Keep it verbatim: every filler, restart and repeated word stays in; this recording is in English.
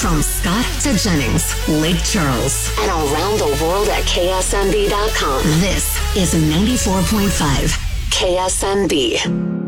From Scott to Jennings, Lake Charles, and around the world at K S N B dot com. This is ninety-four point five K S N B.